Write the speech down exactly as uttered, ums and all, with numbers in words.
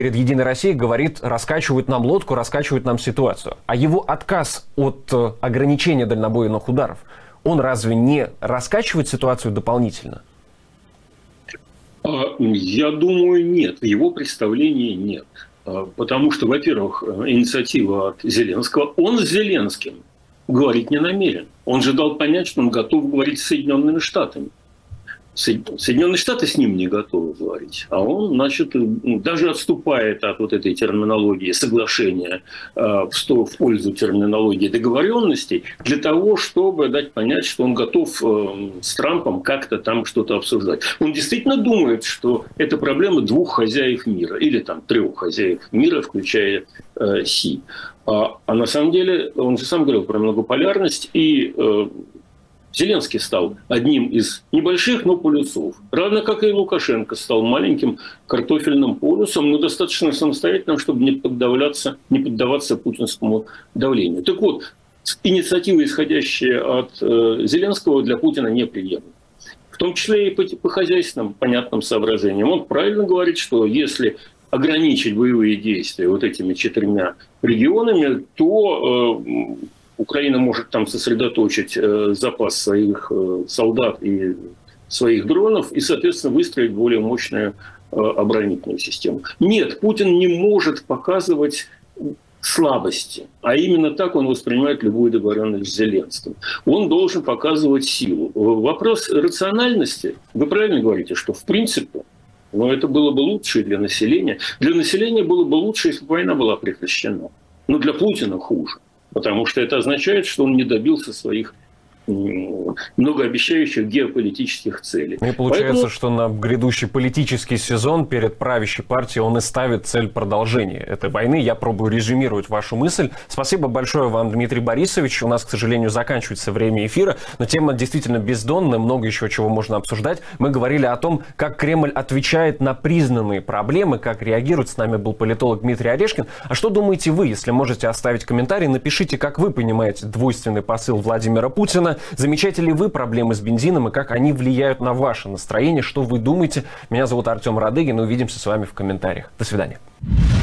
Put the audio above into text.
перед «Единой Россией» говорит, раскачивают нам лодку, раскачивают нам ситуацию. А его отказ от ограничения дальнобойных ударов, он разве не раскачивает ситуацию дополнительно? Я думаю, нет. В его представлении нет. Потому что, во-первых, инициатива от Зеленского, он с Зеленским говорить не намерен. Он же дал понять, что он готов говорить с Соединенными Штатами. Соединенные Штаты с ним не готовы говорить, а он, значит, даже отступает от вот этой терминологии соглашения в пользу терминологии договоренностей для того, чтобы дать понять, что он готов с Трампом как-то там что-то обсуждать. Он действительно думает, что это проблема двух хозяев мира или там трех хозяев мира, включая э, Си. А, а на самом деле он же сам говорил про многополярность, и э, Зеленский стал одним из небольших, но полюсов. Равно как и Лукашенко стал маленьким картофельным полюсом, но достаточно самостоятельным, чтобы не поддаваться, не поддаваться путинскому давлению. Так вот, инициатива, исходящая от э, Зеленского, для Путина неприемлема. В том числе и по, по хозяйственным, понятным соображениям. Он правильно говорит, что если ограничить боевые действия вот этими четырьмя регионами, то э, Украина может там сосредоточить э, запас своих э, солдат и своих дронов и, соответственно, выстроить более мощную э, оборонительную систему. Нет, Путин не может показывать слабости, а именно так он воспринимает любую договоренность с Зеленским. Он должен показывать силу. Вопрос рациональности, вы правильно говорите, что в принципе, но это было бы лучше для населения. Для населения было бы лучше, если бы война была прекращена. Но для Путина хуже. Потому что это означает, что он не добился своих многообещающих геополитических целей. И получается, Поэтому... что на грядущий политический сезон перед правящей партией он и ставит цель продолжения этой войны. Я пробую резюмировать вашу мысль. Спасибо большое вам, Дмитрий Борисович. У нас, к сожалению, заканчивается время эфира, но тема действительно бездонная, много еще чего можно обсуждать. Мы говорили о том, как Кремль отвечает на признанные проблемы, как реагирует. С нами был политолог Дмитрий Орешкин. А что думаете вы? Если можете оставить комментарий, напишите, как вы понимаете двойственный посыл Владимира Путина. Замечаете ли вы проблемы с бензином и как они влияют на ваше настроение? Что вы думаете? Меня зовут Артем Радыгин. Увидимся с вами в комментариях. До свидания.